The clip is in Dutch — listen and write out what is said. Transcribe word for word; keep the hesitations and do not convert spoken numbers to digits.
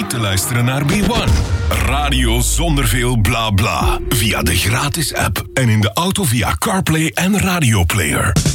niet te luisteren naar B one. Radio zonder veel bla bla. Via de gratis app en in de auto via CarPlay en Radio Player.